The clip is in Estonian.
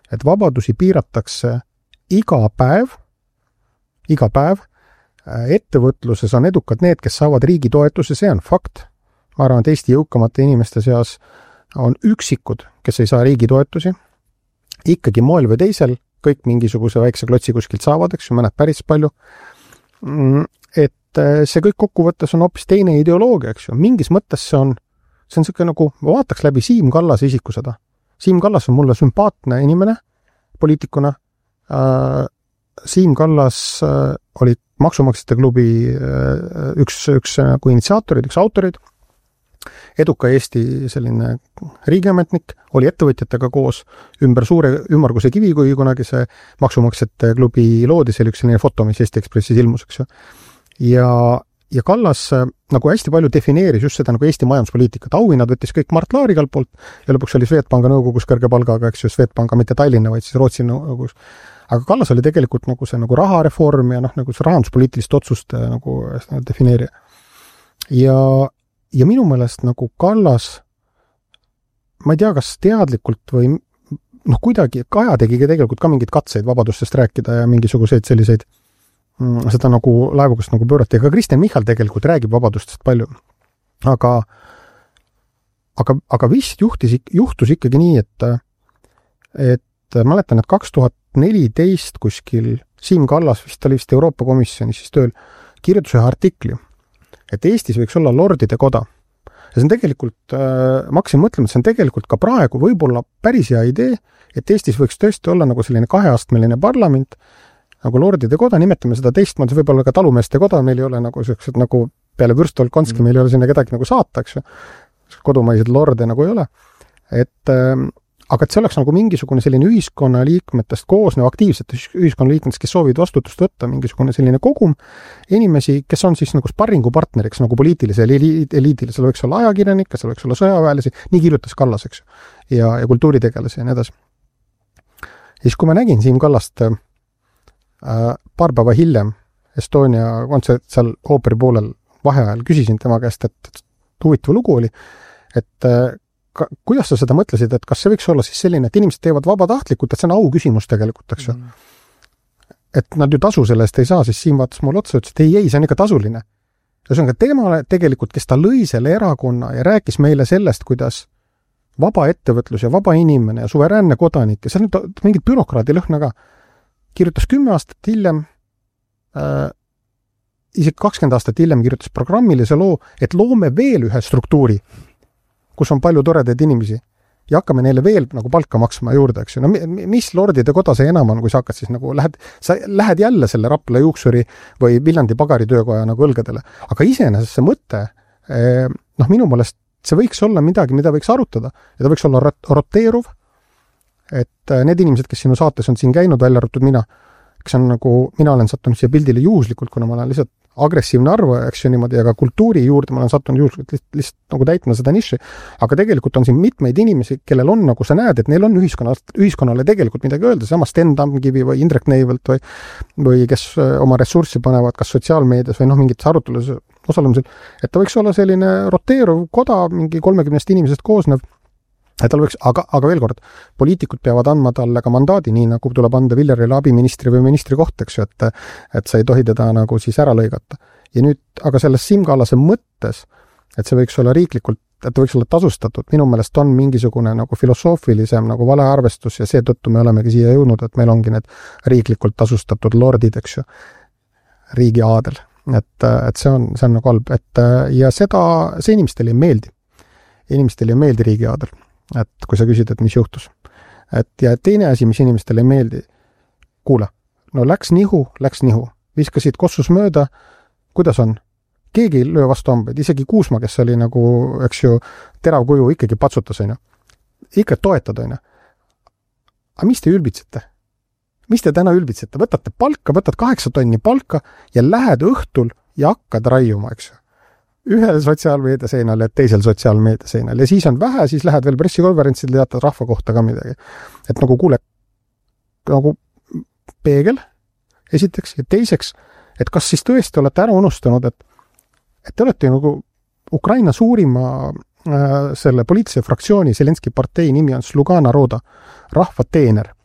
et vabadusi piiratakse iga päev, ettevõtluses on edukad need, kes saavad riigi toetuse, see on fakt. Ma arvan, et Eesti jõukamate inimeste seas on üksikud, kes ei saa riigi toetusi, ikkagi moel või teisel, kõik mingisuguse väikse klotsi kuskilt saavad, eks ju, mõned päris palju, et see kõik kokkuvõttes on hoopis teine ideoloogia, eks ju, mingis mõttes see on niisugune nagu, ma vaataks läbi Siim Kallase isiku seda. Siim Kallas on mulle sümpaatne inimene poliitikuna. Siim Kallas oli Maksumaksjate klubi üks nagu initsiaatorid, üks autorid, eduka Eesti selline riigiametnik, oli ettevõtjatega koos ümber suure ümmarguse kivi, kui kunagi see Maksumaksjate klubi loodi, see oli üks selline foto, mis Eesti Ekspressis ilmus, eks ju. Ja Kallas nagu hästi palju defineeris just seda nagu Eesti majanduspoliitikat. Auhinnad võttis kõik Mart Laari igalt poolt ja lõpuks oli Swedbanka nõukogus kõrge palgaga, eks ju, Swedbanka mitte Tallinna, vaid siis Rootsi nõukogus. Aga Kallas oli tegelikult nagu see nagu rahareform ja nagu see rahanduspoliitilist otsust nagu defineerija. Ja minu meelest nagu Kallas, ma ei tea, kas teadlikult või kuidagi, Kaja tegi tegelikult ka mingeid katseid vabadustest rääkida ja mingisuguseid selliseid seda nagu laevukast nagu pöörati, aga Kristen Michal tegelikult räägib vabadustest palju. Aga vist juhtus ikkagi nii, et mäletan, et 2014 kuskil Siim Kallas, vist oli vist Euroopa Komisjonis siis tööl, kirjutas ühe artikli, et Eestis võiks olla lordide koda. Ja see on tegelikult, ma hakkasin mõtlema, et see on tegelikult ka praegu võib-olla päris hea idee, et Eestis võiks tõesti olla nagu selline kaheastmeline parlament, nagu lordide koda, nimetame seda teistmoodi, võib-olla ka talumeeste koda, meil ei ole nagu sellised nagu peale Vürstol Konski, meil ei ole sinna kedagi nagu saata, eks ju. Kodumaiseid lorde nagu ei ole. Aga et see oleks nagu mingisugune selline ühiskonna liikmetest koosnev, aktiivsetest ühiskonna liikmetest, kes soovid vastutust võtta, mingisugune selline kogum inimesi, kes on siis nagu sparringupartneriks nagu poliitilise eliidile, seal võiks olla ajakirjanik, seal võiks olla sõjaväelisi, nii kirjutas Kallas, eks ju, ja kultuuritegelasi ja nii edasi. Ja siis, kui ma nägin Siim Kallast paar päeva hiljem Estonia kontsert seal ooperi poolel vaheajal, küsisin tema käest, et huvitav lugu oli, et kuidas sa seda mõtlesid, et kas see võiks olla siis selline, et inimesed teevad vabatahtlikult, et see on au küsimus tegelikult, eks ju. Et nad ju tasu selle eest ei saa, siis Siim vaatas mulle otsa, ütles, et ei, see on ikka tasuline. Ja see on ka temale tegelikult, kes ta lõi selle erakonna ja rääkis meile sellest, kuidas vaba ettevõtlus ja vaba inimene ja suveräänne kodanik ja see on mingid bürokraadi lõhna ka. Kirjutas 10 aastat hiljem, isegi 20 aastat hiljem kirjutas programmilise loo, et loome veel ühe struktuuri, kus on palju toredaid inimesi ja hakkame neile veel nagu palka maksma juurde, eks ju. No mis lordide koda see enam on, kui sa hakkad siis nagu, lähed jälle selle Rapla juuksuri või Viljandi pagaritöökoja nagu õlgadele. Aga iseenesest see mõte, minu meelest see võiks olla midagi, mida võiks arutada ja ta võiks olla roteeruv, et need inimesed, kes sinu saates on siin käinud, välja arvatud mina, kes on nagu, mina olen sattunud siia pildile juhuslikult, kuna ma olen lihtsalt agressiivne arvaja, eks ju niimoodi, aga kultuuri juurde ma olen sattunud juhuslikult lihtsalt nagu täitma seda niši, aga tegelikult on siin mitmeid inimesi, kellel on, nagu sa näed, et neil on ühiskonnale tegelikult midagi öelda, sama Sten Tamkivi või Indrek Neivelt või kes oma ressurssi panevad kas sotsiaalmeedias või mingites arutelus osalemisel, et ta võiks olla selline roteeruv koda, mingi 30 inimesest koosnev, et tal võiks, aga veel kord, poliitikud peavad andma talle ka mandaadi, nii nagu tuleb anda Villerile abiministri või ministri koht, eks ju, et sa ei tohi teda nagu siis ära lõigata. Ja nüüd, aga selles Siim Kallase mõttes, et see võiks olla riiklikult, et ta võiks olla tasustatud, minu meelest on mingisugune nagu filosoofilisem nagu valearvestus ja seetõttu me olemegi siia jõudnud, et meil ongi need riiklikult tasustatud lordid, eks ju, riigi aadel. Et see on nagu halb, ja see inimestele ei meeldi. Inimestele ei meeldi riigi aadel. Et kui sa küsid, et mis juhtus. Ja teine asi, mis inimestele ei meeldi, kuule, no läks nihu, viskasid kossus mööda, kuidas on? Keegi ei löö vastu hambaid, isegi Kuusma, kes oli nagu, eks ju, terav kuju ikkagi patsutas, on ju. Ikka toetad, on ju. Aga mis te ülbitsete? Mis te täna ülbitsete? Võtate palka, võtad 8 tonni palka ja lähed õhtul ja hakkad raiuma, eks ju. Ühel sotsiaalmeedia seinal ja teisel sotsiaalmeedia seinal. Ja siis on vähe, siis lähed veel pressikonverentsil ja teatad rahva kohta ka midagi. Et nagu kuule, nagu peegel, esiteks, ja teiseks, et kas siis tõesti olete ära unustanud, et te olete nagu Ukraina suurima selle poliitilise fraktsiooni Zelenski partei nimi on Sluga Naroda, rahva teener.